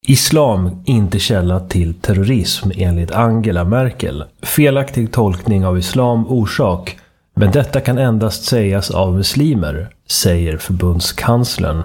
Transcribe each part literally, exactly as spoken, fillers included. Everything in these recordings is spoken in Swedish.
Islam inte källa till terrorism enligt Angela Merkel. Felaktig tolkning av islam orsak, men detta kan endast sägas av muslimer, säger förbundskanslern.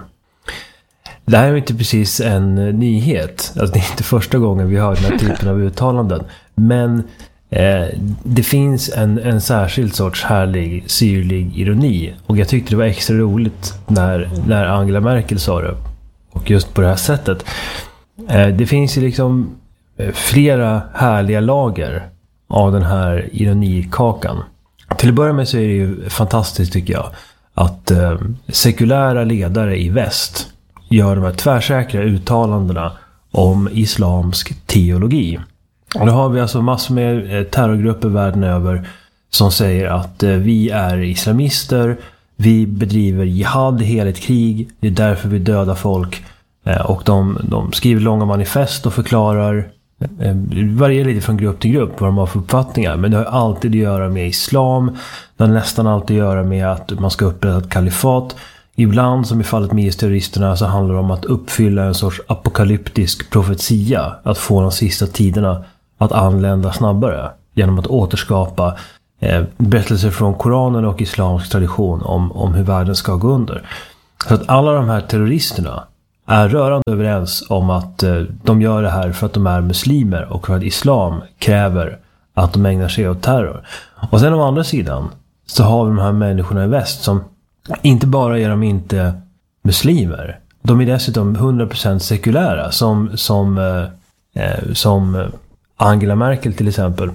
Det här är inte precis en nyhet. Alltså det är inte första gången vi hör den här typen av uttalanden. Men eh, det finns en, en särskild sorts härlig, syrlig ironi. Och jag tyckte det var extra roligt när, när Angela Merkel sa det. Och just på det här sättet. Eh, det finns ju liksom flera härliga lager av den här ironikakan. Till att börja med så är det ju fantastiskt, tycker jag, att eh, sekulära ledare i väst gör de här tvärsäkra uttalandena om islamsk teologi. Och då har vi alltså massor med terrorgrupper världen över som säger att eh, vi är islamister, vi bedriver jihad, heligt krig, det är därför vi dödar folk. Eh, och de, de skriver långa manifest och förklarar, eh, det varierar lite från grupp till grupp vad de har för uppfattningar, men det har alltid att göra med islam, det har nästan alltid att göra med att man ska upprätta ett kalifat. Ibland, som i fallet med I S-terroristerna, så handlar det om att uppfylla en sorts apokalyptisk profetia. Att få de sista tiderna att anlända snabbare. Genom att återskapa eh, berättelser från Koranen och islamsk tradition om, om hur världen ska gå under. Så att alla de här terroristerna är rörande överens om att eh, de gör det här för att de är muslimer. Och för att islam kräver att de ägnar sig åt terror. Och sen å andra sidan så har vi de här människorna i väst som inte bara är de inte muslimer. De är dessutom hundra procent sekulära. Som, som, eh, som Angela Merkel till exempel.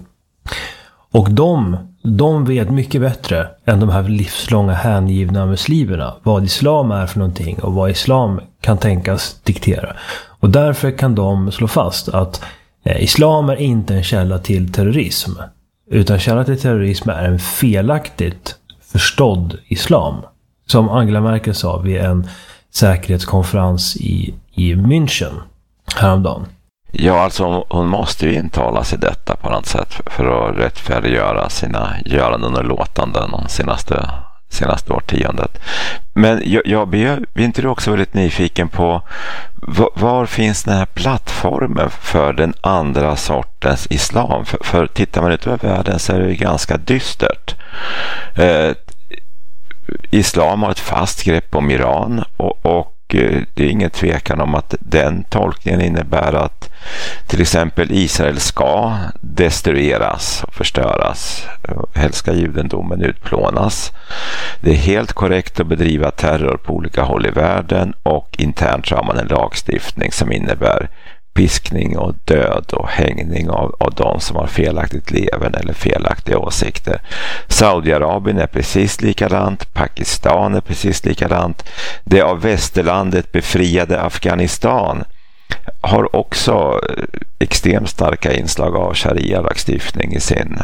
Och de, de vet mycket bättre än de här livslånga hängivna muslimerna vad islam är för någonting och vad islam kan tänkas diktera. Och därför kan de slå fast att eh, islam är inte en källa till terrorism. Utan källa till terrorism är en felaktigt förstådd islam. Som Angela Merkel sa vid en säkerhetskonferens i, i München häromdagen. Ja, alltså hon måste ju intala sig detta på något sätt för att rättfärdiggöra sina göranden och låtanden de senaste, senaste årtiondet. Men jag, jag blir inte du också väldigt nyfiken på var, var finns den här plattformen för den andra sortens islam? För, för tittar man ut över världen så är det ju ganska dystert. Eh, Islam har ett fast grepp om Iran och, och det är ingen tvekan om att den tolkningen innebär att till exempel Israel ska destrueras och förstöras. Helst ska judendomen utplånas. Det är helt korrekt att bedriva terror på olika håll i världen och internt har man en lagstiftning som innebär piskning och död och hängning av, av de som har felaktigt leven eller felaktiga åsikter. Saudiarabien är precis likadant, Pakistan är precis likadant. Det av västerlandet befriade Afghanistan har också extremt starka inslag av sharia-lagstiftning i sin.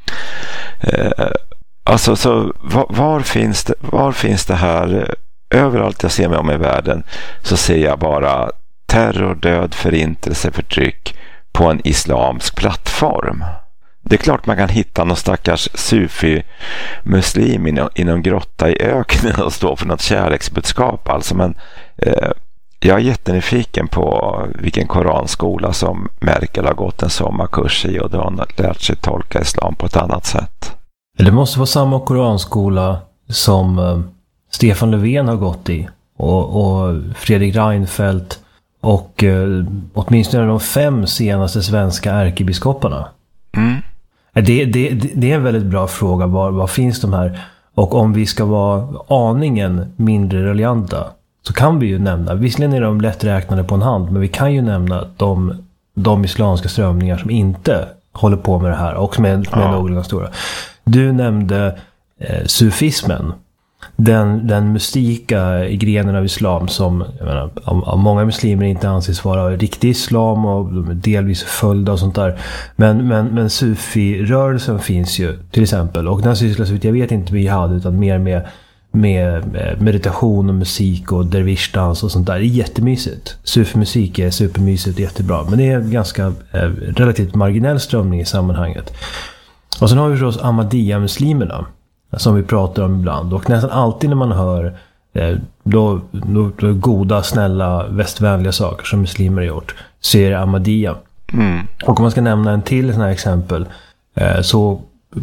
Eh, alltså så var, var finns det, var finns det här? Överallt jag ser mig om i världen så ser jag bara terror, död, förintelse, förtryck på en islamsk plattform. Det är klart man kan hitta någon stackars sufi-muslim inom, inom grotta i öknen och stå för något kärleksbudskap. Alltså, men eh, jag är jättenyfiken på vilken koranskola som Merkel har gått en sommarkurs i och då har lärt sig tolka islam på ett annat sätt. Det måste vara samma koranskola som eh, Stefan Löfven har gått i och, och Fredrik Reinfeldt och eh, åtminstone de fem senaste svenska ärkebiskoparna. Mm. Det, det, det är en väldigt bra fråga. Var, var finns de här? Och om vi ska vara aningen mindre relianta så kan vi ju nämna, visserligen är de lätträknade på en hand, men vi kan ju nämna de, de islamska strömningar som inte håller på med det här och som är, som är ja. någorlunda stora. Du nämnde eh, sufismen. Den, den mystika grenen av islam som jag menar, av, av många muslimer inte anses vara riktig islam och de är delvis följda och sånt där. Men, men, men sufi-rörelsen finns ju till exempel. Och den sysslar så vitt jag vet inte med jihad utan mer med, med meditation och musik och dervishdans och sånt där. Det är jättemysigt. Sufi-musik är supermysigt och jättebra. Men det är en ganska eh, relativt marginell strömning i sammanhanget. Och sen har vi förstås Ahmadiyya-muslimerna som vi pratar om ibland. Och nästan alltid när man hör eh, då, då, då goda, snälla, västvänliga saker som muslimer har gjort, så är det Ahmadiyya. Mm. Och om man ska nämna en till sån här exempel, eh, så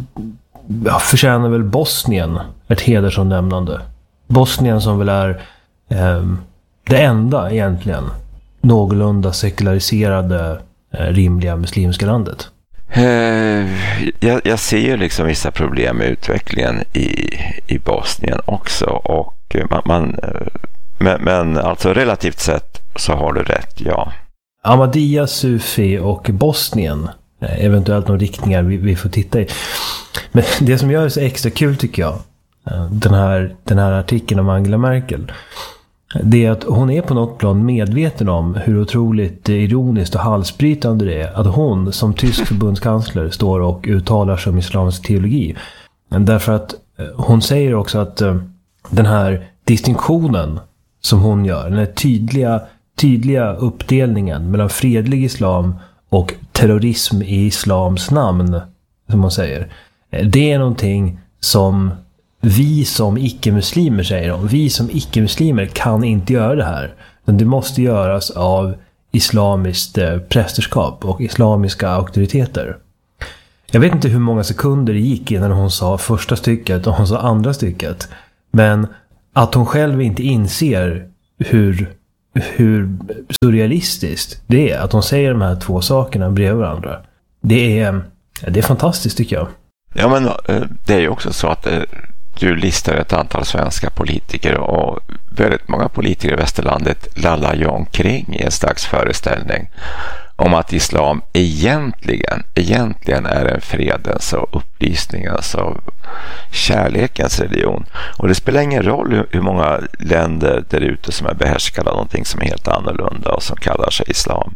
ja, förtjänar väl Bosnien ett hedersomnämnande. Bosnien som väl är eh, det enda egentligen någorlunda sekulariserade, eh, rimliga muslimska landet. Uh, jag, jag ser ju liksom vissa problem med utvecklingen i, i Bosnien också, och man, man, men, men alltså relativt sett så har du rätt, ja. Ahmadiyya, Sufi och Bosnien, eventuellt några riktningar vi, vi får titta i. Men det som gör det så extra kul tycker jag, den här, den här artikeln om Angela Merkel, det är att hon är på något plan medveten om hur otroligt ironiskt och halsbrytande det är att hon som tysk förbundskansler står och uttalar sig om islamisk teologi. Därför att hon säger också att den här distinktionen som hon gör, den här tydliga, tydliga uppdelningen mellan fredlig islam och terrorism i islams namn, som hon säger, det är någonting som vi som icke-muslimer säger om. Vi som icke-muslimer kan inte göra det här. Men det måste göras av islamiskt prästerskap och islamiska auktoriteter. Jag vet inte hur många sekunder det gick innan hon sa första stycket och hon sa andra stycket. Men att hon själv inte inser hur, hur surrealistiskt det är att hon säger de här två sakerna bredvid varandra. Det är, det är fantastiskt tycker jag. Ja, men det är ju också så att du listar ett antal svenska politiker, och väldigt många politiker i västerlandet lallar ju omkring i en slags föreställning om att islam egentligen, egentligen är en fredens och upplysningens och kärlekens religion. Och det spelar ingen roll hur många länder där ute som är behärskade av någonting som är helt annorlunda och som kallar sig islam.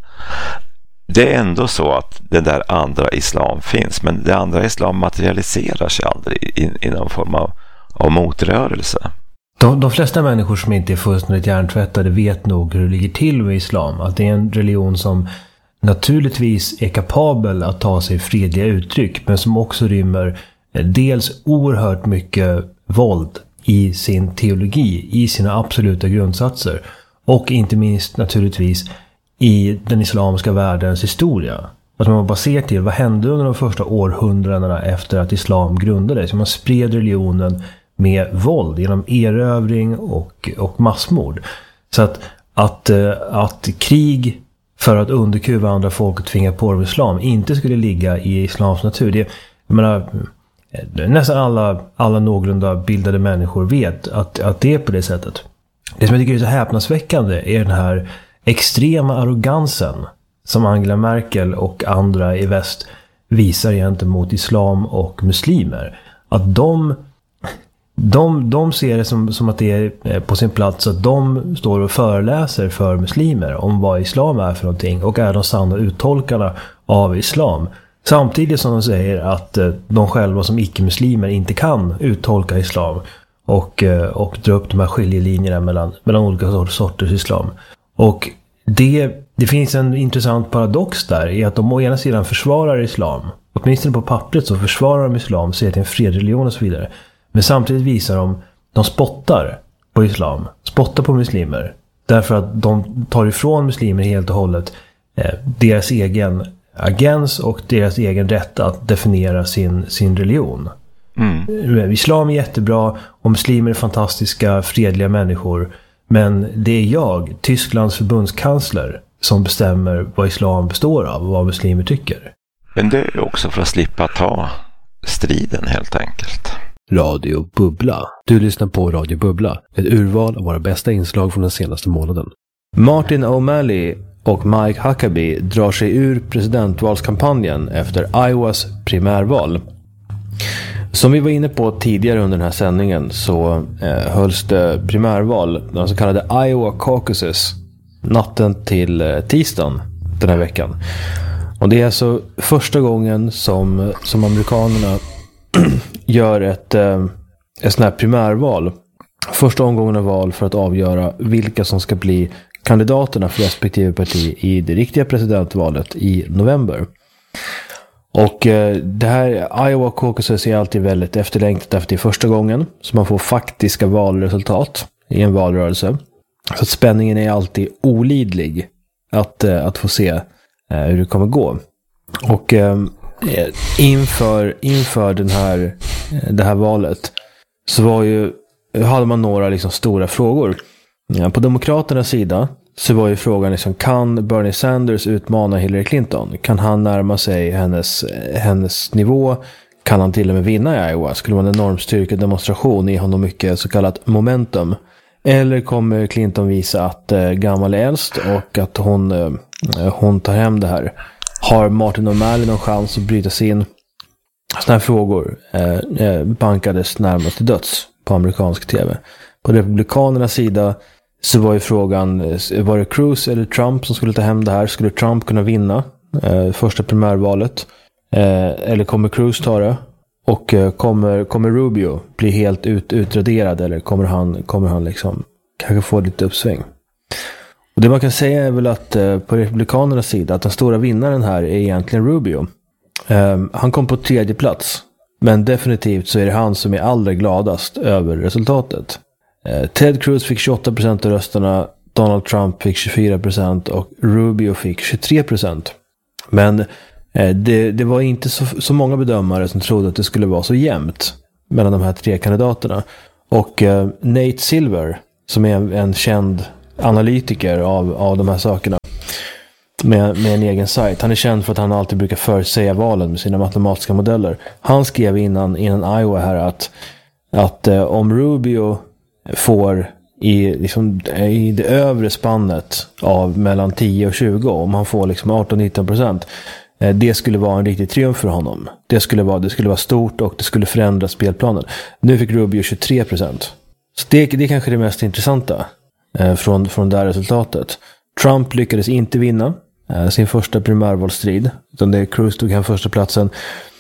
Det är ändå så att den där andra islam finns, men det andra islam materialiserar sig aldrig i, i någon form av, av motrörelse. De, de flesta människor som inte är fullständigt hjärntvättade vet nog hur det ligger till med islam. Att det är en religion som naturligtvis är kapabel att ta sig fredliga uttryck, men som också rymmer dels oerhört mycket våld i sin teologi, i sina absoluta grundsatser, och inte minst naturligtvis i den islamiska världens historia. Att man bara ser till vad hände under de första århundradena efter att islam grundades. Man spred religionen med våld genom erövring och, och massmord. Så att, att, att krig för att underkuva andra folk och tvinga på dem islam inte skulle ligga i islams natur. Det, jag menar, nästan alla, alla någorlunda bildade människor vet att, att det är på det sättet. Det som jag tycker är så häpnadsväckande är den här extrema arrogansen som Angela Merkel och andra i väst visar gentemot islam och muslimer. Att de, de, de ser det som, som att det är på sin plats att de står och föreläser för muslimer om vad islam är för någonting och är de sanna uttolkarna av islam. Samtidigt som de säger att de själva som icke-muslimer inte kan uttolka islam och, och dra upp de här skiljelinjerna mellan, mellan olika sorters islam. Och det, det finns en intressant paradox där i att de å ena sidan försvarar islam. Åtminstone på pappret så försvarar de islam, säger att det är en fredreligion och så vidare. Men samtidigt visar de, de spottar på islam, spottar på muslimer. Därför att de tar ifrån muslimer helt och hållet eh, deras egen agens och deras egen rätt att definiera sin, sin religion. Mm. Islam är jättebra och muslimer är fantastiska, fredliga människor. Men det är jag, Tysklands förbundskansler, som bestämmer vad islam består av och vad muslimer tycker. Men det är också för att slippa ta striden helt enkelt. Radio Bubbla. Du lyssnar på Radio Bubbla, ett urval av våra bästa inslag från den senaste månaden. Martin O'Malley och Mike Huckabee drar sig ur presidentvalskampanjen efter Iowas primärval. Som vi var inne på tidigare under den här sändningen så eh, hölls det primärval, de så kallade Iowa Caucuses, natten till eh, tisdagen den här veckan. Och det är alltså första gången som, som amerikanerna gör ett, eh, ett sånt här primärval. Första omgången av val för att avgöra vilka som ska bli kandidaterna för respektive parti i det riktiga presidentvalet i november. Och eh, det här Iowa Caucuses är alltid väldigt efterlängtat efter det första gången, så man får faktiska valresultat. i en valrörelse. Så att spänningen är alltid olidlig att, att få se eh, hur det kommer gå. Och eh, inför, inför den här, det här valet så var ju, hade man några liksom stora frågor. Ja, på Demokraternas sida så var ju frågan liksom, kan Bernie Sanders utmana Hillary Clinton? Kan han närma sig hennes, hennes nivå? Kan han till och med vinna i Iowa? Skulle man en enorm styrkedemonstration i honom mycket så kallat momentum? Eller kommer Clinton visa att eh, gammal är äldst och att hon, eh, hon tar hem det här? Har Martin O'Malley någon chans att bryta sig in? Sådana här frågor eh, bankades närmast till döds på amerikansk tv. På republikanernas sida så var ju frågan, var det Cruz eller Trump som skulle ta hem det här? Skulle Trump kunna vinna eh, första primärvalet? Eh, eller kommer Cruz ta det? Och eh, kommer, kommer Rubio bli helt ut, utraderad? Eller kommer han, kommer han liksom kanske få lite uppsving? Och det man kan säga är väl att eh, på republikanernas sida att den stora vinnaren här är egentligen Rubio. Eh, han kom på tredje plats. Men definitivt så är det han som är allra gladast över resultatet. Eh, Ted Cruz fick tjugoåtta procent av rösterna, Donald Trump fick tjugofyra procent och Rubio fick tjugotre procent. Men eh, det, det var inte så, så många bedömare som trodde att det skulle vara så jämnt mellan de här tre kandidaterna. Och eh, Nate Silver, som är en, en känd analytiker av, av de här sakerna med, med en egen sajt. Han är känd för att han alltid brukar förutsäga valen med sina matematiska modeller. Han skrev innan, innan Iowa här att, att eh, om Rubio får i, liksom, i det övre spannet av mellan tio och tjugo, om han får liksom arton till nitton procent, eh, det skulle vara en riktig triumf för honom. Det skulle vara, det skulle vara stort och det skulle förändra spelplanen. Nu fick Rubio tjugotre procent. Så det, det är kanske det mest intressanta eh, från, från det här resultatet. Trump lyckades inte vinna eh, sin första primärvalsstrid, utan det Cruz tog hem första platsen.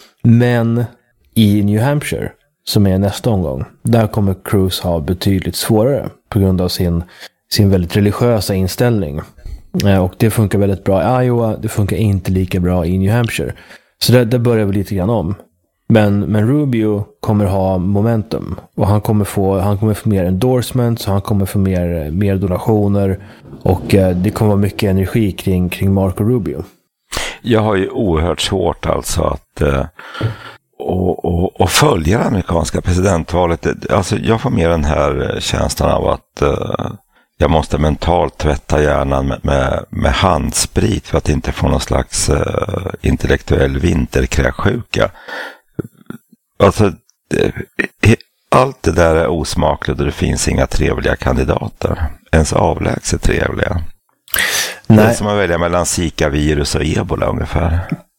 Men i New Hampshire, som är nästa omgång, där kommer Cruz ha betydligt svårare på grund av sin, sin väldigt religiösa inställning. Eh, och det funkar väldigt bra i Iowa, det funkar inte lika bra i New Hampshire. Så det, det börjar vi lite grann om. Men, men Rubio kommer ha momentum och han kommer få, han kommer få mer endorsements, han kommer få mer, mer donationer och eh, det kommer vara mycket energi kring, kring Marco Rubio. Jag har ju oerhört svårt alltså att eh, och, och, och följa det amerikanska presidentvalet. Alltså jag får mer den här känslan av att eh, jag måste mentalt tvätta hjärnan med, med, med handsprit för att inte få någon slags eh, intellektuell vinterkräksjuka. Alltså, det, allt det där är osmakligt och det finns inga trevliga kandidater. Ens avlägset trevliga. Nej. Det är som att välja mellan Zika-virus och Ebola ungefär.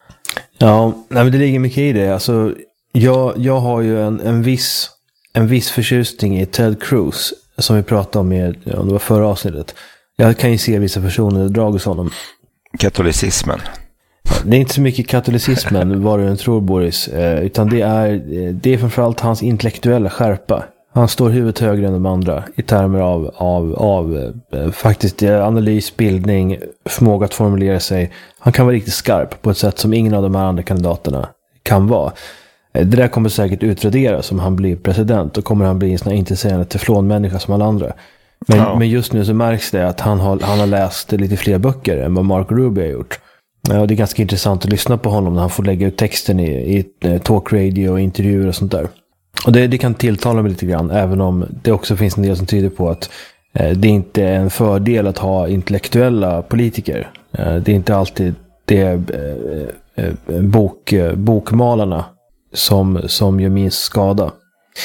Ja, nej, men det ligger mycket i det. Alltså, jag, jag har ju en, en, viss, en viss förtjusning i Ted Cruz som vi pratade om i, om det var förra avsnittet. Jag kan ju se vissa personer drag hos honom. Katolicismen. Det är inte så mycket katolicismen, vad du än tror, Boris, utan det är, det är framförallt hans intellektuella skärpa. Han står huvudet högre än de andra i termer av, av, av faktiskt analys, bildning, förmåga att formulera sig. Han kan vara riktigt skarp på ett sätt som ingen av de här andra kandidaterna kan vara. Det där kommer säkert utraderas om han blir president, och kommer han bli en sån här intresserande teflonmänniska som alla andra. Men, ja. men just nu så märks det att han har, han har läst lite fler böcker än vad Marco Rubio har gjort. Ja, det är ganska intressant att lyssna på honom när han får lägga ut texten i, i talkradio och intervjuer och sånt där. Och det, det kan tilltala mig lite grann, även om det också finns en del som tyder på att eh, det inte är en fördel att ha intellektuella politiker. Eh, det är inte alltid det eh, eh, bok, eh, bokmalarna som, som gör minst skada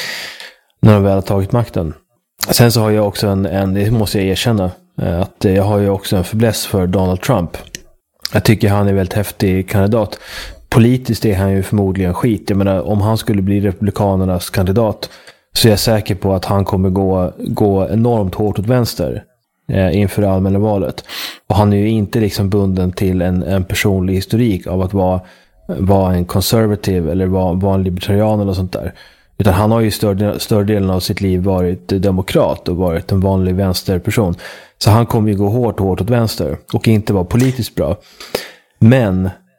när de väl har tagit makten. Sen så har jag också en, en det måste jag erkänna, eh, att jag har ju också en fäbless för Donald Trump. Jag tycker han är väldigt häftig kandidat. Politiskt är han ju förmodligen skit. Jag menar, om han skulle bli republikanernas kandidat så är jag säker på att han kommer gå, gå enormt hårt åt vänster eh, inför det allmänna valet. Och han är ju inte liksom bunden till en, en personlig historik av att vara, vara en konservativ eller vara, vara en libertarian eller sånt där. Utan han har ju större, större delen av sitt liv varit demokrat och varit en vanlig vänsterperson. Så han kommer ju gå hårt hårt åt vänster och inte vara politiskt bra. Men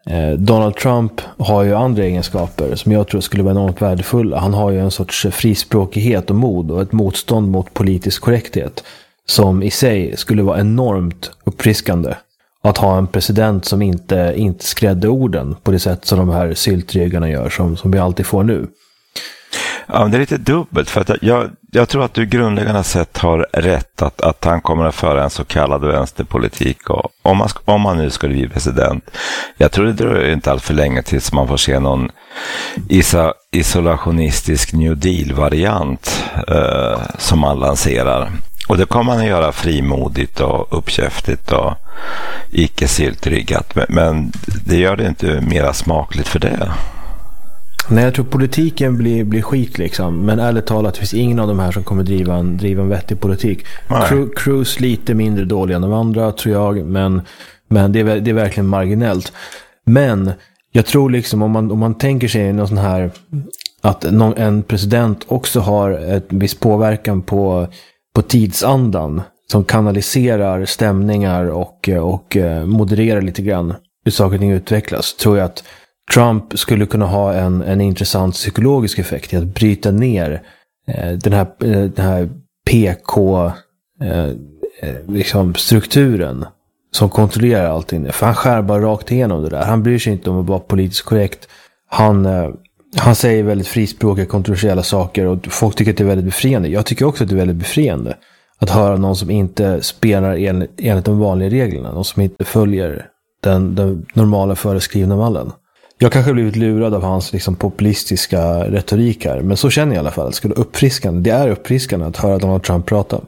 Eh, Donald Trump har ju andra egenskaper som jag tror skulle vara enormt värdefulla. Han har ju en sorts frispråkighet och mod och ett motstånd mot politisk korrekthet som i sig skulle vara enormt uppfriskande. Att ha en president som inte, inte skrädde orden på det sätt som de här syltryggarna gör, som, som vi alltid får nu. Ja, men det är lite dubbelt, för att jag, jag tror att du grundläggande sett har rätt att, att han kommer att föra en så kallad vänsterpolitik. Och om, man, om man nu skulle bli president, jag tror det dröjer inte allt för länge tills man får se någon isa, isolationistisk New Deal-variant eh, som man lanserar. Och det kommer man att göra frimodigt och uppkäftigt och icke syltryggat. Men, men det gör det inte mera smakligt för det. Nej, jag tror politiken blir, blir skit liksom. Men ärligt talat finns ingen av de här som kommer driva en, driva en vettig politik. Cru, Cruz lite mindre dålig än de andra tror jag. Men, men det, är, det är verkligen marginellt. Men jag tror liksom om man, om man tänker sig någon sån här att någon, en president också har ett viss påverkan på, på tidsandan som kanaliserar stämningar och, och modererar lite grann hur saker och ting utvecklas, tror jag att Trump skulle kunna ha en, en intressant psykologisk effekt i att bryta ner eh, den, här, eh, den här P K eh, liksom strukturen som kontrollerar allting. För han skär bara rakt igenom det där. Han bryr sig inte om att vara politiskt korrekt. Han, eh, han säger väldigt frispråkiga, kontroversiella saker och folk tycker att det är väldigt befriande. Jag tycker också att det är väldigt befriande att höra någon som inte spelar enligt, enligt de vanliga reglerna. Någon som inte följer den, den normala föreskrivna mallen. Jag kanske har blivit lurad av hans liksom, populistiska retorik här. Men så känner jag i alla fall. Det skulle uppfriskande. Det är uppfriskande att höra Donald Trump prata.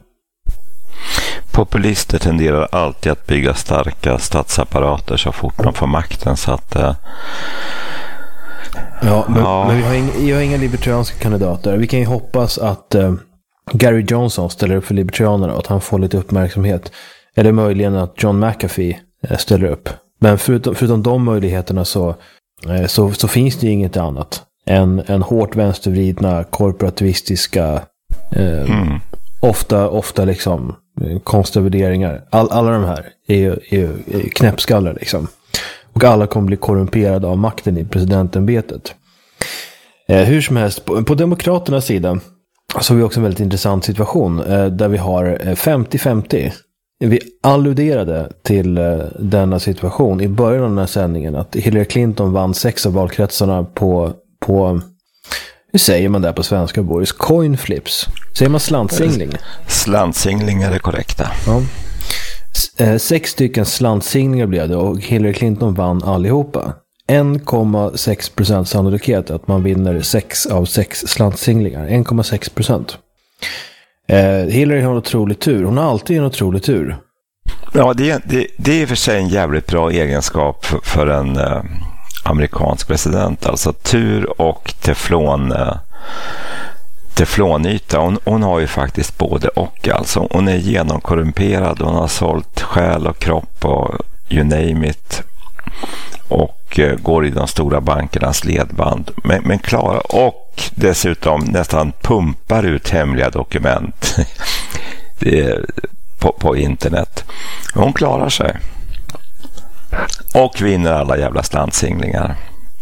Populister tenderar alltid att bygga starka statsapparater så fort de får makten. Så att, uh... Ja, men, ja. men vi, har inga, vi har inga libertarianska kandidater. Vi kan ju hoppas att uh, Gary Johnson ställer upp för libertarianerna och att han får lite uppmärksamhet. Eller möjligen att John McAfee uh, ställer upp. Men förutom, förutom de möjligheterna så Så, så finns det ju inget annat än, än hårt vänstervridna, korporativistiska, eh, mm. ofta, ofta liksom konstiga värderingar. All, alla de här är ju, är ju är knäppskallar liksom. Och alla kommer bli korrumperade av makten i presidentämbetet. Eh, hur som helst, på, på demokraternas sida så har vi också en väldigt intressant situation eh, där vi har femtio femtio. Vi alluderade till uh, denna situation i början av den här sändningen att Hillary Clinton vann sex av valkretsarna på, på hur säger man där på svenska, Boris? Coin flips. Säger man slantsingling? Slantsingling är det korrekta. Ja. S- eh, sex stycken slantsinglingar blev det och Hillary Clinton vann allihopa. en komma sex procent sannolikhet att man vinner sex av sex slantsinglingar. en komma sex procent. Eh, Hillary har en otrolig tur. Hon har alltid en otrolig tur. Ja, det, det, det är i och för sig en jävligt bra egenskap för, för en eh, amerikansk president. Alltså tur och teflon, eh, teflonyta. Hon, hon har ju faktiskt både och. Alltså. Hon är genomkorrumperad. Hon har sålt själ och kropp och you name it. Och eh, går i de stora bankernas ledband. Men, men klara och dessutom nästan pumpar ut hemliga dokument det är på, på internet. Hon klarar sig. Och vinner alla jävla slantsinglingar.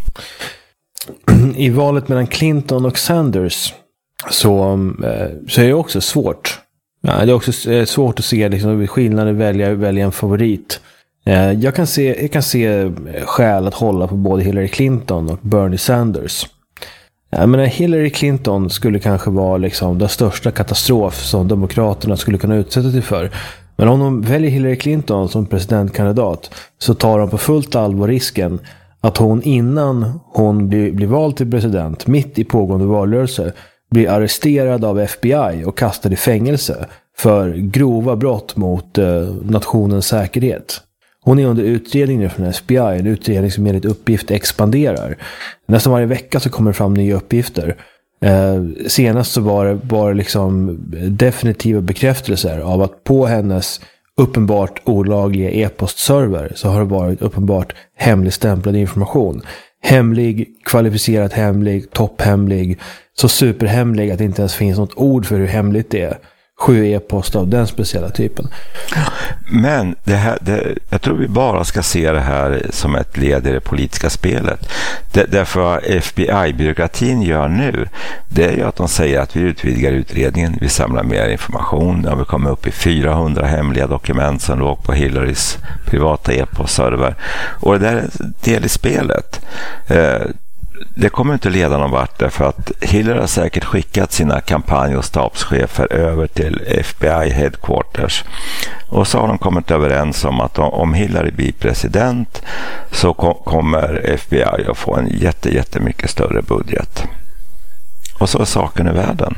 I valet mellan Clinton och Sanders så, så är det också svårt. Ja, det är också svårt att se liksom, skillnaden välja, välja en favorit. Jag kan se, jag kan se skäl att hålla på både Hillary Clinton och Bernie Sanders. Jag menar, Hillary Clinton skulle kanske vara liksom den största katastrof som demokraterna skulle kunna utsätta sig för. Men om de väljer Hillary Clinton som presidentkandidat så tar de på fullt allvar risken att hon innan hon blir, blir vald till president mitt i pågående valrörelse blir arresterad av F B I och kastad i fängelse för grova brott mot eh, nationens säkerhet. Hon är under utredning nu från F B I, en utredning som enligt uppgift expanderar. Nästan varje vecka så kommer det fram nya uppgifter. Eh, senast så var det bara liksom definitiva bekräftelser av att på hennes uppenbart olagliga e-postserver så har det varit uppenbart hemligstämplad information. Hemlig, kvalificerat hemlig, topphemlig, så superhemlig att det inte ens finns något ord för hur hemligt det är. sju e-post av den speciella typen. Men det här, det, jag tror vi bara ska se det här som ett led i det politiska spelet. Det, därför vad F B I-byråkratin gör nu, det är ju att de säger att vi utvidgar utredningen, vi samlar mer information, ja, vi kommer upp i fyrahundra hemliga dokument som låg på Hillarys privata e-postserver. Och det där är en del i spelet. Eh, Det kommer inte leda någon vart, därför att Hillary har säkert skickat sina kampanj- och stabschefer över till F B I headquarters. Och så har de kommit överens om att om Hillary blir president så kom- kommer F B I att få en jätte, jättemycket större budget. Och så är saken i världen.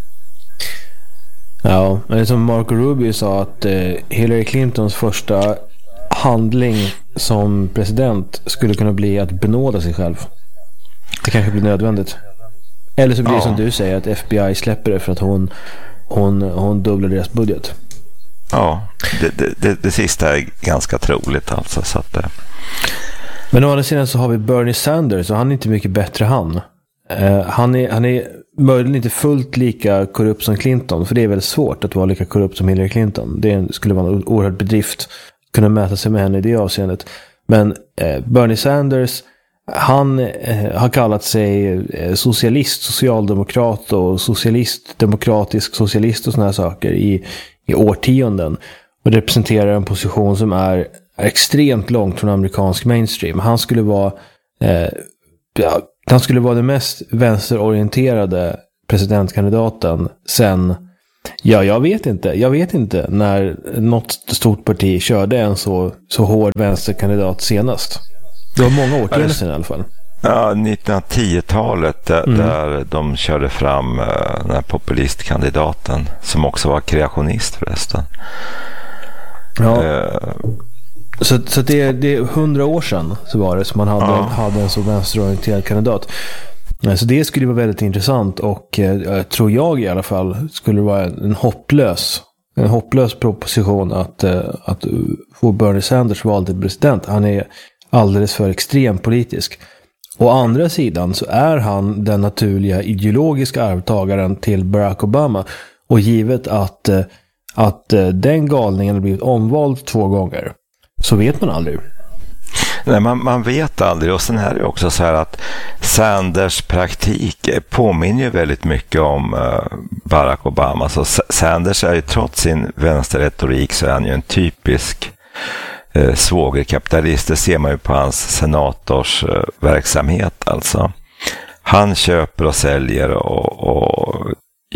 Ja, men som Marco Rubio sa att eh, Hillary Clintons första handling som president skulle kunna bli att benåda sig själv. Det kanske blir nödvändigt. Eller så blir det ja. som du säger, att F B I släpper det för att hon, hon, hon dubblar deras budget. Ja, det, det, det, det sista är ganska troligt alltså. Så att det... Men å andra sidan så har vi Bernie Sanders, och han är inte mycket bättre han. Uh, han, är, han är möjligen inte fullt lika korrupt som Clinton, för det är väldigt svårt att vara lika korrupt som Hillary Clinton. Det skulle vara en oerhörd bedrift kunna mäta sig med henne i det avseendet. Men uh, Bernie Sanders, han eh, har kallat sig eh, socialist, socialdemokrat och socialist, demokratisk socialist och såna här saker i, i årtionden. Och representerar en position som är, är extremt långt från amerikansk mainstream. Han skulle vara eh, ja, han skulle vara den mest vänsterorienterade presidentkandidaten sen, ja jag vet inte, jag vet inte när något stort parti körde en så, så hård vänsterkandidat senast. Det var många årtionden sedan i alla fall. Ja, nittonhundratio-talet där, mm. där de körde fram uh, den här populistkandidaten som också var kreationist förresten. Ja. Uh, så så det, det är hundra år sedan så var det som man hade, ja. hade en så vänsterorienterad kandidat. Så det skulle vara väldigt intressant, och uh, tror jag i alla fall skulle vara en hopplös en hopplös proposition att, uh, att få Bernie Sanders vald till president. Han är alldeles för extrem politisk. Å andra sidan så är han den naturliga ideologiska arvtagaren till Barack Obama, och givet att, att den galningen har blivit omvald två gånger så vet man aldrig. Nej, man, man vet aldrig. Och sen är det också så här att Sanders praktik påminner ju väldigt mycket om uh, Barack Obama. Så Sanders är ju, trots sin vänsterretorik, så är han ju en typisk eh, svågerkapitalist. Det ser man ju på hans senators eh, verksamhet alltså. Han köper och säljer och, och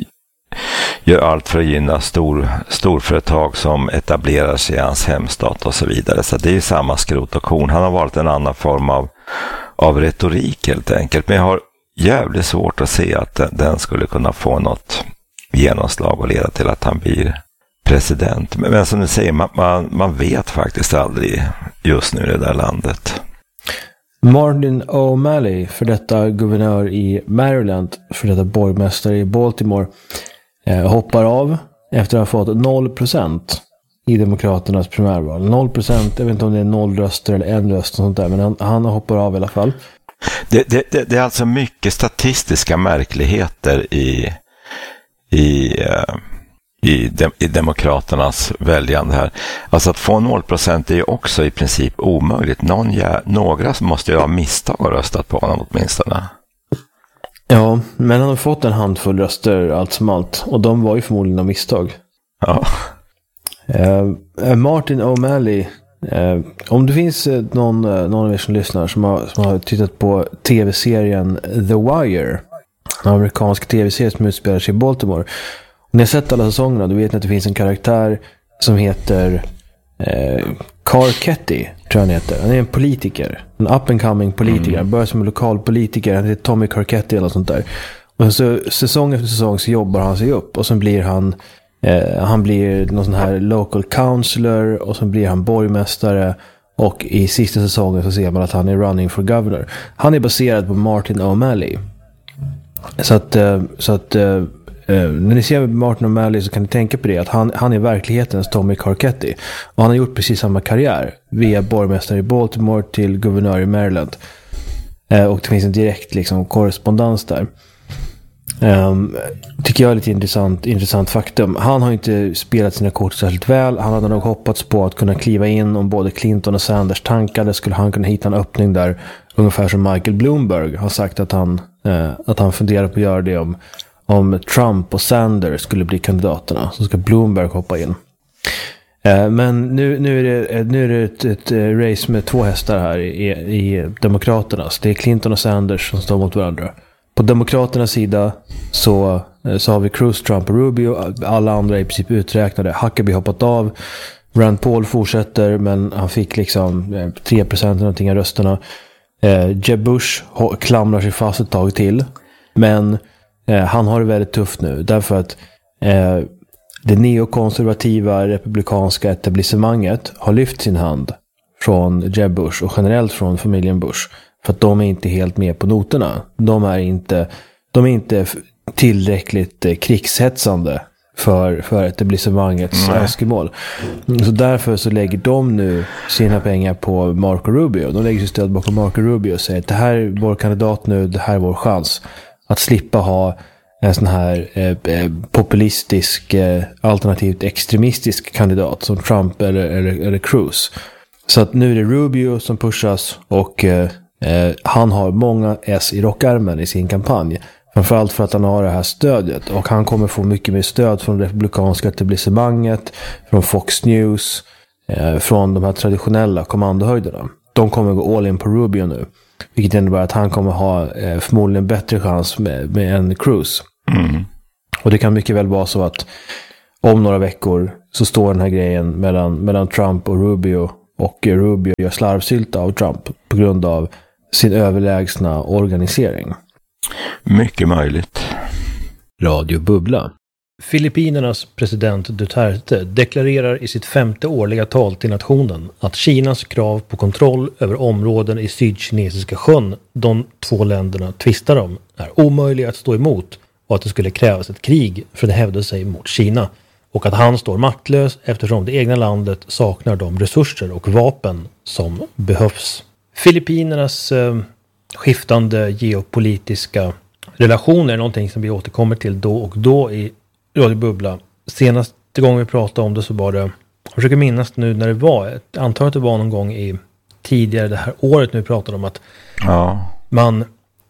gör allt för att gynna stor, storföretag som etablerar sig i hans hemstat och så vidare. Så det är ju samma skrot och korn. Han har varit en annan form av, av retorik helt enkelt. Men jag har jävligt svårt att se att den, den skulle kunna få något genomslag och leda till att han blir president. Men, men som du säger, man, man, man vet faktiskt aldrig just nu i det där landet. Martin O'Malley, för detta guvernör i Maryland, för detta borgmästare i Baltimore, eh, hoppar av efter att ha fått noll procent i demokraternas primärval. noll procent, jag vet inte om det är noll röster eller en röst och sånt där, men han, han hoppar av i alla fall. Det, det, det, det är alltså mycket statistiska märkligheter i i, uh, i, de, i demokraternas väljande här. Alltså att få noll procent är ju också i princip omöjligt. Någon, ja, några måste ju ha misstag och röstat på honom åtminstone. Ja, men han har fått en handfull röster allt som allt, och de var ju förmodligen av misstag. Ja. Uh, Martin O'Malley, uh, om det finns uh, någon, uh, någon av er som lyssnar som har, som har tittat på tv-serien The Wire, en amerikansk tv-serie som utspelar sig i Baltimore. Om ni har sett alla säsongerna, då vet ni att det finns en karaktär som heter eh, Carcetti, tror jag han heter. Han är en politiker, en up and coming politiker. Han börjar som en lokal politiker, han heter Tommy Carcetti eller något sånt där. Och så säsong efter säsong så jobbar han sig upp, och sen blir han eh, han blir någon sån här local counselor, och sen blir han borgmästare, och i sista säsongen så ser man att han är running for governor. Han är baserad på Martin O'Malley. Så att, så att uh, när ni ser Martin O'Malley så kan ni tänka på det, att han, han är verklighetens Tommy Carcetti, och han har gjort precis samma karriär via borgmästare i Baltimore till guvernör i Maryland, uh, och det finns en direkt liksom korrespondens där. Um, tycker jag är lite intressant, intressant faktum. Han har inte spelat sina kort särskilt väl. Han hade nog hoppats på att kunna kliva in om både Clinton och Sanders tankade. Skulle han kunna hitta en öppning där, ungefär som Michael Bloomberg har sagt att han, eh, att han funderar på att göra det om, om Trump och Sanders skulle bli kandidaterna. Så ska Bloomberg hoppa in. Eh, men nu, nu är det, nu är det ett, ett race med två hästar här i, i Demokraternas. Det är Clinton och Sanders som står mot varandra. På Demokraternas sida så, så har vi Cruz, Trump och Rubio. Alla andra är i princip uträknade. Huckabee hoppat av. Rand Paul fortsätter, men han fick liksom tre procent någonting av rösterna. Eh, Jeb Bush klamrar sig fast ett tag till. Men eh, han har det väldigt tufft nu. Därför att eh, det neokonservativa republikanska etablissemanget har lyft sin hand från Jeb Bush och generellt från familjen Bush. För att de är inte helt med på noterna. De är inte, de är inte tillräckligt eh, krigshetsande för, för etablissemangets mm. önskemål. Så därför så lägger de nu sina pengar på Marco Rubio. De lägger sig stöd bakom Marco Rubio och säger att det här är vår kandidat nu, det här är vår chans att slippa ha en sån här eh, populistisk, eh, alternativt extremistisk kandidat som Trump eller, eller, eller Cruz. Så att nu är det Rubio som pushas och eh, Eh, han har många S i rockärmen i sin kampanj. Framförallt för att han har det här stödet. Och han kommer få mycket mer stöd från republikanska etablissemanget, från Fox News, eh, från de här traditionella kommandohöjderna. De kommer gå all in på Rubio nu. Vilket innebär att han kommer ha eh, förmodligen bättre chans med, med en Cruz. Mm. Och det kan mycket väl vara så att om några veckor så står den här grejen mellan, mellan Trump och Rubio. Och Rubio gör slarvsylta av Trump på grund av sin överlägsna organisering. Mycket möjligt. Radio Bubbla. Filippinernas president Duterte deklarerar i sitt femte årliga tal till nationen att Kinas krav på kontroll över områden i Sydkinesiska sjön de två länderna tvistar om är omöjliga att stå emot och att det skulle krävas ett krig för att hävda sig mot Kina. Och att han står maktlös eftersom det egna landet saknar de resurser och vapen som behövs. Filippinernas eh, skiftande geopolitiska relationer är någonting som vi återkommer till då och då i Radio Bubbla. Senaste gången vi pratade om det så var det, jag försöker minnas nu när det var, jag antar att det var någon gång i tidigare det här året nu vi pratade om att ja. man,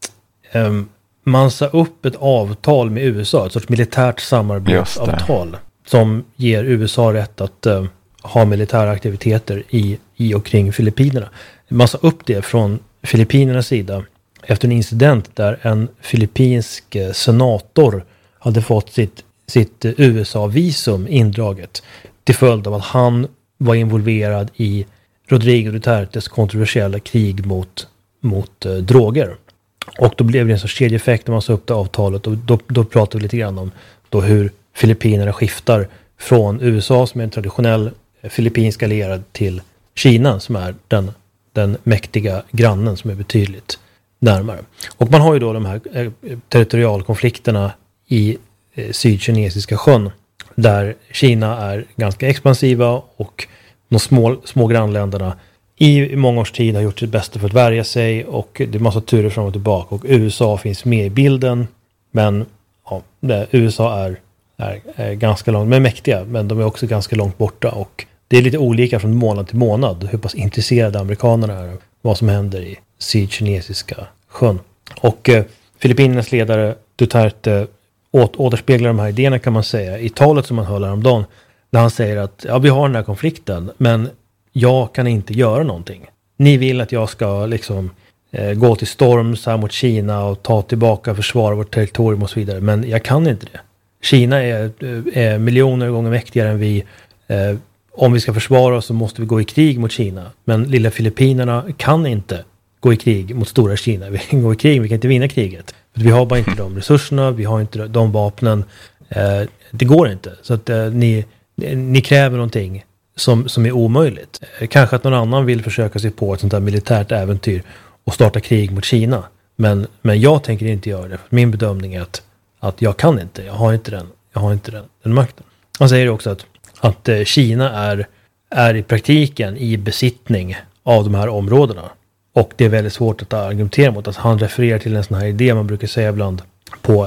eh, man sa upp ett avtal med U S A, ett sorts militärt samarbetsavtal. Som ger U S A rätt att uh, ha militära aktiviteter i, i och kring Filippinerna. Man sa upp det från Filippinernas sida efter en incident där en filippinsk uh, senator hade fått sitt, sitt uh, U S A-visum indraget till följd av att han var involverad i Rodrigo Dutertes kontroversiella krig mot, mot uh, droger. Och då blev det en sorts kedjeeffekt när man sa upp det avtalet och då, då pratade vi lite grann om då hur Filippinerna skiftar från U S A som är en traditionell filippinsk allierad till Kina som är den, den mäktiga grannen som är betydligt närmare. Och man har ju då de här eh, territorialkonflikterna i eh, Sydkinesiska sjön där Kina är ganska expansiva och de små, små grannländerna i många års tid har gjort sitt bästa för att värja sig och det är massa turer fram och tillbaka och U S A finns med i bilden men ja, det, U S A är Är, är ganska långt, men mäktiga, men de är också ganska långt borta och det är lite olika från månad till månad hur pass intresserade amerikanerna är av vad som händer i Sydkinesiska sjön. Och eh, Filippinernas ledare Duterte åt, återspeglar de här idéerna kan man säga i talet som man höll häromdagen när han säger att ja, vi har den här konflikten men jag kan inte göra någonting. Ni vill att jag ska liksom eh, gå till storms här mot Kina och ta tillbaka, försvara vårt territorium och så vidare, men jag kan inte det. Kina är, är miljoner gånger mäktigare än vi. Eh, om vi ska försvara oss så måste vi gå i krig mot Kina. Men lilla Filippinerna kan inte gå i krig mot stora Kina. Vi kan gå i krig, vi kan inte vinna kriget. För vi har bara inte de resurserna, vi har inte de vapnen. Eh, det går inte. Så att eh, ni, ni kräver någonting som, som är omöjligt. Eh, kanske att någon annan vill försöka sig på ett sånt här militärt äventyr och starta krig mot Kina. Men, men jag tänker inte göra det. Min bedömning är att Att jag kan inte, jag har inte den, jag har inte den, den makten. Han säger också att, att Kina är, är i praktiken i besittning av de här områdena. Och det är väldigt svårt att argumentera mot. Att han refererar till en sån här idé man brukar säga ibland på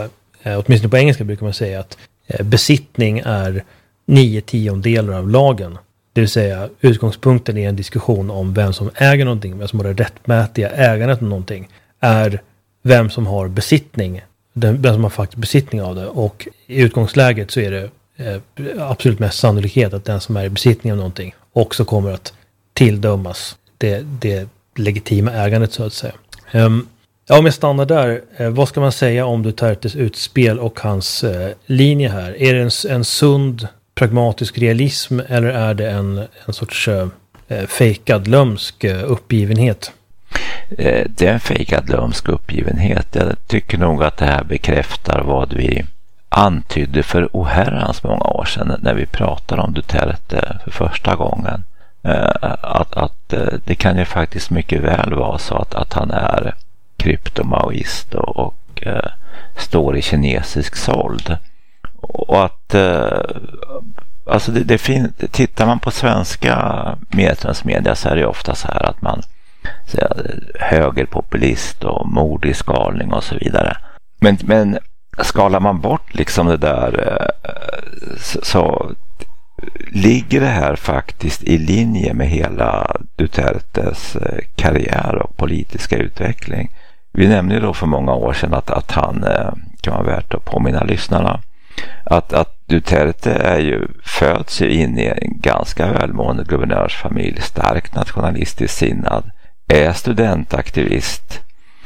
eh, åtminstone på engelska brukar man säga att eh, besittning är nio tiondelar av lagen. Det vill säga utgångspunkten i en diskussion om vem som äger någonting, vem som har det rättmätiga ägandet av någonting, är vem som har besittning, den, vem som har faktiskt besittning av det. Och i utgångsläget så är det eh, absolut mest sannolikhet att den som är i besittning av någonting också kommer att tilldömas det, det legitima ägandet så att säga. Um, ja, om jag stannar där, eh, vad ska man säga om Dutertes utspel och hans eh, linje här? Är det en, en sund pragmatisk realism eller är det en, en sorts eh, fejkad lömsk eh, uppgivenhet? Det är en fejkad lömsk uppgivenhet. Jag tycker nog att det här bekräftar vad vi antydde för oherrans många år sedan när vi pratade om Duterte för första gången. Att, att det kan ju faktiskt mycket väl vara så att, att han är kryptomaoist och, och uh, står i kinesisk såld. Och att uh, alltså det, det fin- tittar man på svenska medlemsmedia så är det ofta så här att man säger högerpopulist och mordig skalning och så vidare. Men, men skalar man bort liksom det där uh, så, så ligger det här faktiskt i linje med hela Dutertes karriär och politiska utveckling. Vi nämnde då för många år sedan att, att han, kan vara värt att påminna lyssnarna, att, att Duterte är ju, föds ju in i en ganska välmående guvernörsfamilj, starkt nationalistiskt sinnad, är studentaktivist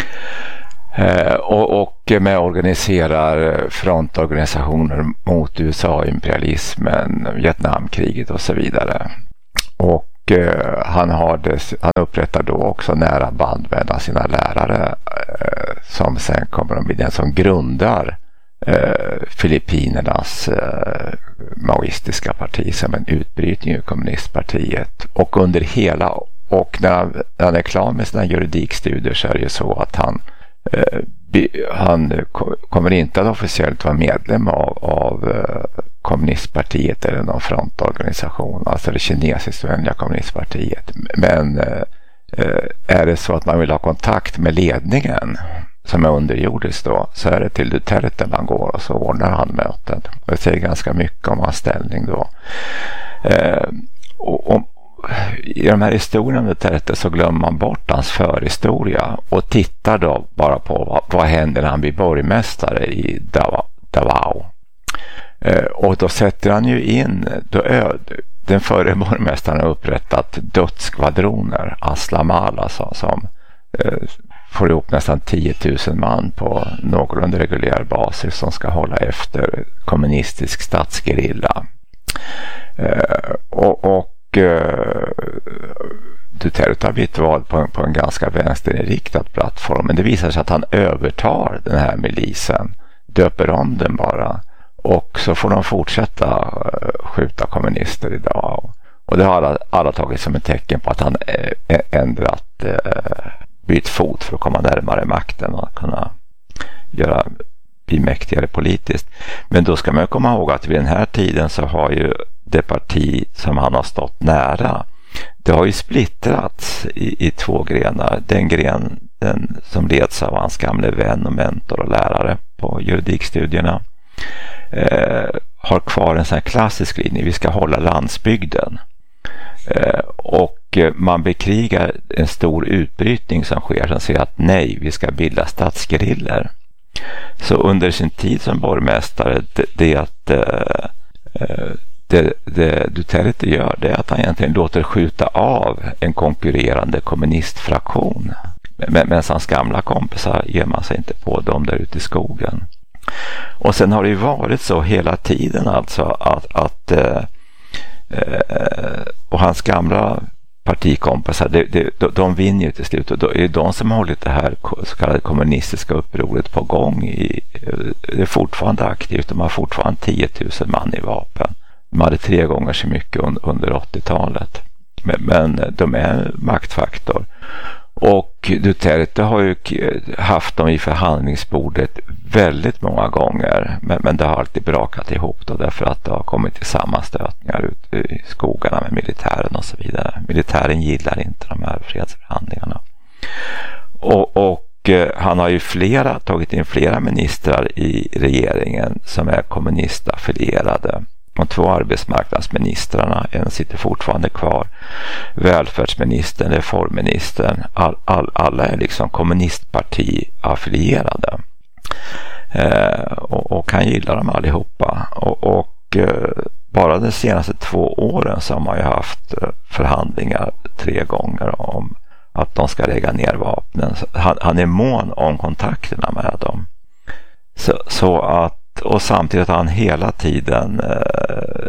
eh, och, och med organiserar frontorganisationer mot U S A-imperialismen, Vietnamkriget och så vidare. Och eh, han, har des, han upprättar då också nära band med sina lärare eh, som sen kommer att bli den som grundar eh, Filippinernas eh, maoistiska parti som en utbrytning ur kommunistpartiet. Och under hela, och när han, när han är klar med sina juridikstudier så är det ju så att han eh, han kommer inte att officiellt vara medlem av, av kommunistpartiet eller någon frontorganisation, alltså det kinesiskvänliga kommunistpartiet. Men eh, är det så att man vill ha kontakt med ledningen som är underjordisk då, så är det till Duterte man går och så ordnar han möten. Det säger ganska mycket om hans ställning då. Eh, och, och i de här historierna om Duterte så glömmer man bort hans förhistoria och tittar då bara på vad, vad händer när han blir borgmästare i Davao. Eh, och då sätter han ju in, då öd, den förre borgmästaren har upprättat dödsskvadroner, Aslamala alltså, som eh, får ihop nästan tio tusen man på någorlunda reguljär basis som ska hålla efter kommunistisk statsgerilla. Eh, och, och Duterte har blivit vald på en, på en ganska vänsterinriktad plattform, men det visar sig att han övertar den här milisen, döper om den bara, och så får de fortsätta skjuta kommunister idag. Och det har alla, alla tagit som ett tecken på att han äh, ändrat äh, bytt fot för att komma närmare makten och kunna göra bli mäktigare politiskt. Men då ska man komma ihåg att vid den här tiden så har ju det parti som han har stått nära, det har ju splittrats i, i två grenar. Den gren den som leds av hans gamle vän och mentor och lärare på juridikstudierna eh, har kvar en sån här klassisk linje, vi ska hålla landsbygden. Eh, och man bekrigar en stor utbrytning som sker som säger att nej, vi ska bilda statsgeriller. Så under sin tid som borgmästare, det, det att eh, det, det Duterte gör, det är att han egentligen låter skjuta av en konkurrerande kommunistfraktion. Men, men hans gamla kompisar ger man sig inte på dem där ute i skogen. Och sen har det ju varit så hela tiden alltså att, att eh, eh, och hans gamla partikompisar, de, de, de, de vinner ju till slut, och det är de som har hållit det här så kallade kommunistiska upproret på gång. I, det är fortfarande aktivt, de har fortfarande tio tusen man i vapen. De hade tre gånger så mycket under åttiotalet. Men, men de är en maktfaktor. Och Duterte har ju haft dem i förhandlingsbordet väldigt många gånger. Men, men det har alltid brakat ihop då, därför att det har kommit till sammanstötningar ut i skogarna med militären och så vidare. Militären gillar inte de här fredsförhandlingarna. Och, och Och eh, han har ju flera, tagit in flera ministrar i regeringen som är kommunistaffilierade. De två arbetsmarknadsministrarna, en sitter fortfarande kvar. Välfärdsministern, reformministern, all, all, alla är liksom kommunistpartiaffilierade. Eh, och, och han gillar dem allihopa. Och, och eh, bara de senaste två åren så har man ju haft eh, förhandlingar tre gånger om att de ska lägga ner vapnen. Han, han är mån om kontakterna med dem. Så, så att, och samtidigt har han hela tiden eh,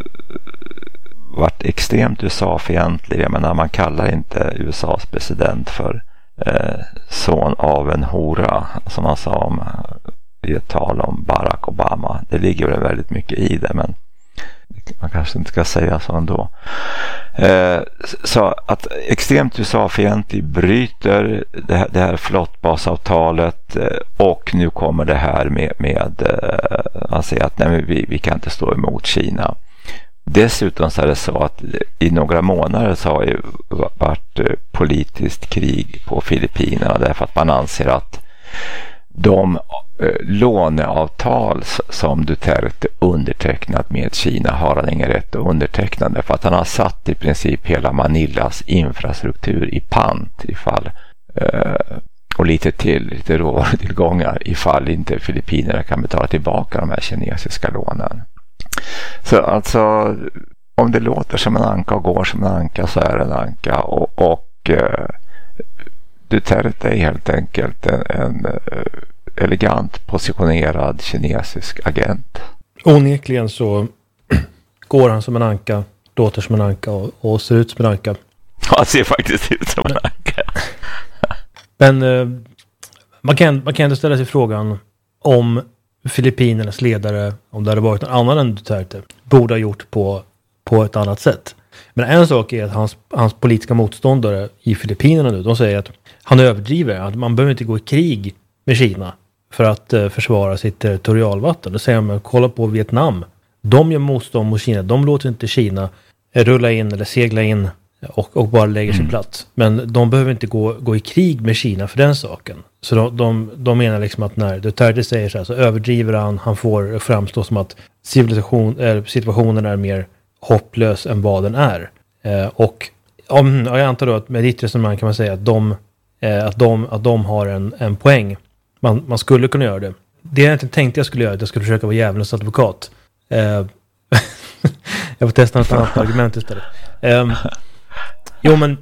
varit extremt U S A-fientlig. Jag menar, man kallar inte U S A:s president för eh, son av en hora, som han sa om, i ett tal om Barack Obama. Det ligger väl väldigt mycket i det, men man kanske inte ska säga så ändå. Eh, så att extremt U S A-fientlig bryter det här, det här flottbasavtalet, eh, och nu kommer det här med, med eh, man säger att nej, men vi, vi kan inte stå emot Kina. Dessutom så är det så att i några månader så har det varit politiskt krig på Filippinerna, därför att man anser att de låneavtal som Duterte undertecknat med Kina har han ingen rätt att underteckna, därför att han har satt i princip hela Manillas infrastruktur i pant ifall, och lite till, lite råvarutillgångar ifall inte Filippinerna kan betala tillbaka de här kinesiska lånen. Så alltså, om det låter som en anka och går som en anka, så är det en anka. Och, och eh, Duterte är helt enkelt en, en elegant positionerad kinesisk agent. Onekligen så går han som en anka, låter som en anka och, och ser ut som en anka. Ja, han ser faktiskt ut som en anka. Men eh, man kan, man kan ändå ställa sig frågan om Filippinernas ledare, om det hade varit någon annan än Duterte, borde ha gjort på, på ett annat sätt. Men en sak är att hans, hans politiska motståndare i Filippinerna nu, de säger att han överdriver, att man behöver inte gå i krig med Kina för att uh, försvara sitt territorialvatten. Då säger man, kolla på Vietnam. De gör motstånd mot Kina. De låter inte Kina rulla in eller segla in och, och bara lägger sin plats. Men de behöver inte gå, gå i krig med Kina för den saken. Så de, de, de menar liksom att när Duterte säger så här, så överdriver han. Han får framstå som att civilisation, äh, situationen är mer hopplös än vad den är. Eh, och om, jag antar då att med ditt resonemang kan man säga att de, eh, att de, att de har en, en poäng. Man, man skulle kunna göra det. Det jag inte tänkte jag skulle göra, att jag skulle försöka vara djävulens advokat. Eh, jag får testa något annat argument istället. Eh, jo, men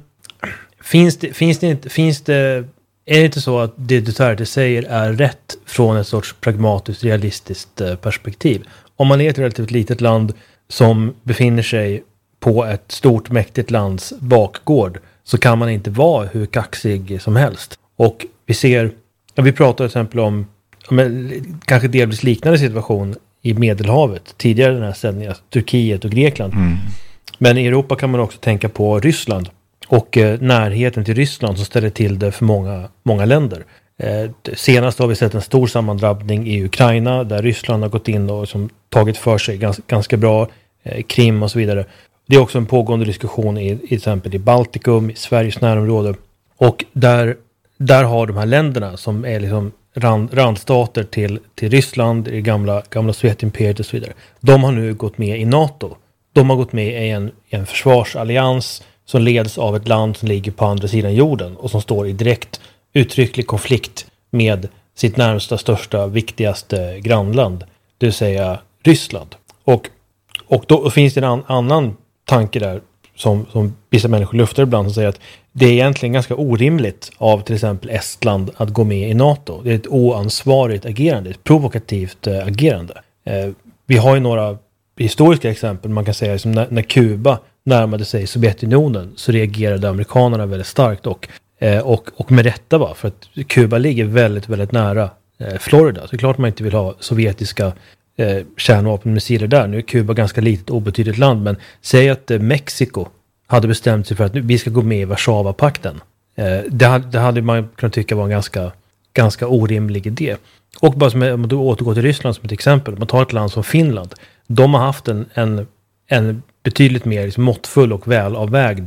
finns det, finns det inte, finns det, är det inte så att det Duterte säger är rätt från ett sorts pragmatiskt, realistiskt perspektiv? Om man är ett relativt litet land som befinner sig på ett stort, mäktigt lands bakgård, så kan man inte vara hur kaxig som helst. Och vi ser, vi pratar till exempel om, om kanske delvis liknande situation i Medelhavet, tidigare den här sändningen, Turkiet och Grekland. Mm. Men i Europa kan man också tänka på Ryssland och eh, närheten till Ryssland som ställer till det för många, många länder. Eh, senast har vi sett en stor sammandrabbning i Ukraina där Ryssland har gått in och som, tagit för sig ganska, ganska bra, eh, Krim och så vidare. Det är också en pågående diskussion i, i till exempel i Baltikum, i Sveriges närområde. Och där, där har de här länderna som är liksom rand, randstater till, till Ryssland, i gamla, gamla Sovjetimperiet och så vidare. De har nu gått med i NATO. De har gått med i en, en försvarsallians som leds av ett land som ligger på andra sidan jorden och som står i direkt uttrycklig konflikt med sitt närmsta, största, viktigaste grannland, det vill säga Ryssland. Och, och då finns det en an, annan tanke där som, som vissa människor luftar ibland, som säger att det är egentligen ganska orimligt av till exempel Estland att gå med i NATO. Det är ett oansvarigt agerande, ett provokativt äh, agerande. Eh, vi har ju några historiska exempel, man kan säga som när, när Kuba närmade sig Sovjetunionen, så reagerade amerikanerna väldigt starkt och, eh, och, och med rätta, va, för att Kuba ligger väldigt, väldigt nära eh, Florida. Så det är klart man inte vill ha sovjetiska eh, kärnvapenmissiler där. Nu är Kuba ganska litet, obetydligt land, men säg att eh, Mexiko hade bestämt sig för att vi ska gå med i Warszawapakten. Eh, det, hade, det hade man kunnat tycka var en ganska, ganska orimlig idé. Och bara som, om du återgår till Ryssland som ett exempel, man tar ett land som Finland. De har haft en, en, en betydligt mer liksom måttfull och välavvägd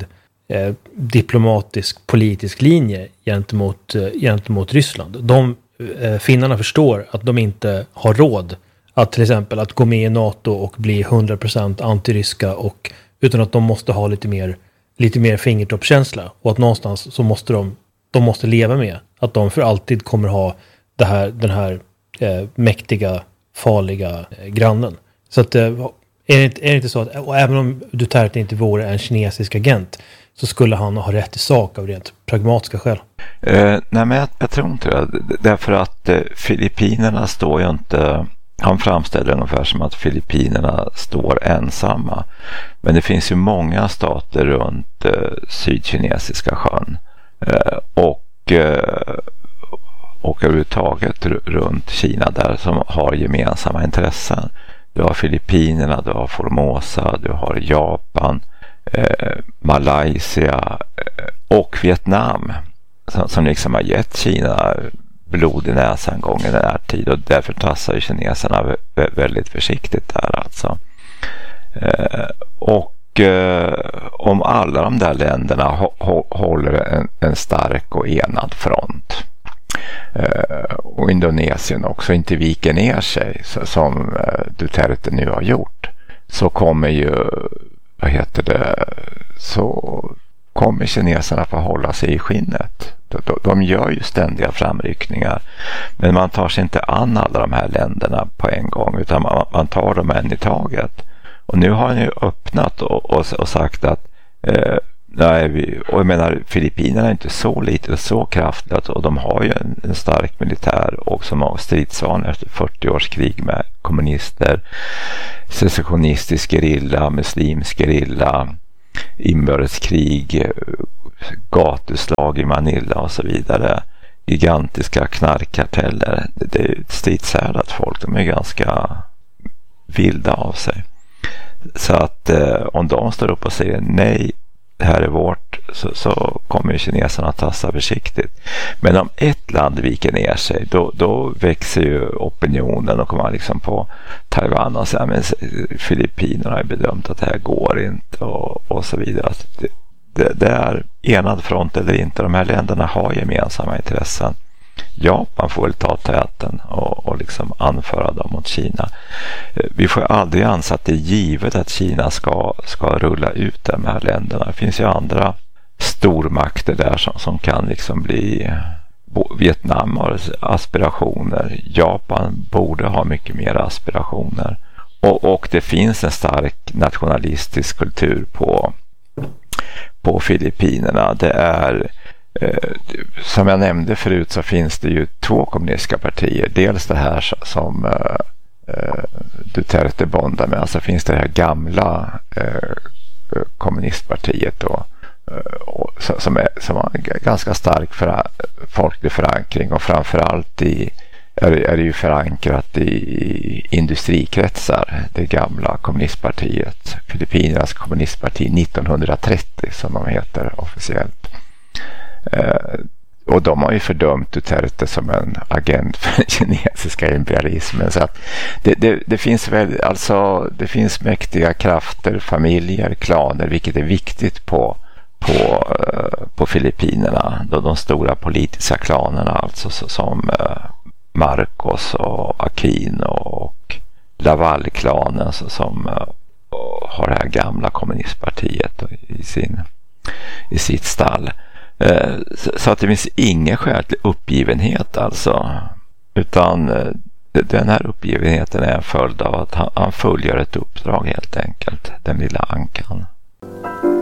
eh, diplomatisk politisk linje gentemot, eh, gentemot Ryssland. De eh, finnarna förstår att de inte har råd att till exempel att gå med i NATO och bli hundra procent antiryska, och utan att de måste ha lite mer lite mer fingertoppskänsla, och att någonstans så måste de de måste leva med att de för alltid kommer ha det här, den här eh, mäktiga, farliga eh, grannen. Så att eh, är det, är det inte så att, och även om Duterte inte vore en kinesisk agent, så skulle han ha rätt i sak av rent pragmatiska skäl. Eh, nej, men jag, jag tror inte det. Därför att eh, Filippinerna står ju inte... Han framställer ungefär som att Filippinerna står ensamma. Men det finns ju många stater runt eh, Sydkinesiska sjön. Eh, och, eh, och överhuvudtaget r- runt Kina där som har gemensamma intressen. Du har Filippinerna, du har Formosa, du har Japan, eh, Malaysia eh, och Vietnam som, som liksom har gett Kina blod i näsan gång i den här tid, och därför tassar ju kineserna vä- väldigt försiktigt där alltså. Eh, och eh, om alla de där länderna ho- ho- håller en, en stark och enad front, eh, och Indonesien också inte viker ner sig så, som eh, Duterte nu har gjort, så kommer ju, vad heter det, så kommer kineserna få hålla sig i skinnet. De, de gör ju ständiga framryckningar, men man tar sig inte an alla de här länderna på en gång, utan man, man tar dem en i taget. Och nu har han ju öppnat och, och, och sagt att eh, nej, vi, och jag menar, Filippinerna är inte så lite och så kraftigt, och de har ju en, en stark militär och som har stridsvan efter fyrtio års krig med kommunister, secessionistisk gerilla, muslimsk gerilla, inbördeskrig, gatuslag i Manila och så vidare, gigantiska knarkkarteller. Det är ett stridshärdat folk, de är ganska vilda av sig. Så att eh, om de står upp och säger nej, det här är vårt, så, så kommer kineserna att tassa försiktigt. Men om ett land viker ner sig, då, då växer ju opinionen, och kommer man liksom på Taiwan och säger men Filippinerna har bedömt att det här går inte, och, och så vidare. Alltså det, det, det är enad front eller inte, de här länderna har gemensamma intressen. Japan får väl ta täten och, och liksom anföra dem mot Kina. Vi får aldrig anse att det är givet att Kina ska, ska rulla ut de här länderna. Det finns ju andra stormakter där som, som kan liksom bli... Vietnam har aspirationer. Japan borde ha mycket mer aspirationer. Och, och det finns en stark nationalistisk kultur på, på Filippinerna. Det är... Eh, som jag nämnde förut så finns det ju två kommunistiska partier. Dels det här som eh, Duterte bondar med. Alltså finns det här gamla eh, kommunistpartiet då, eh, och, som, är, som har en ganska stark för, folklig förankring, och framförallt i, är, är det ju förankrat i industrikretsar. Det gamla kommunistpartiet, Filippinernas kommunistparti nittonhundratrettio som de heter officiellt. Uh, och de har ju fördömt Duterte som en agent för den kinesiska imperialismen, så att det, det, det finns väl alltså det finns mäktiga krafter, familjer, klaner, vilket är viktigt på på, uh, på Filippinerna, då de stora politiska klanerna alltså så, som uh, Marcos och Aquino och Laval-klanen så, som uh, har det här gamla kommunistpartiet i sin i sitt stall. Så att det finns ingen skäl till uppgivenhet alltså, utan den här uppgivenheten är en följd av att han fullgör ett uppdrag helt enkelt, den lilla ankan.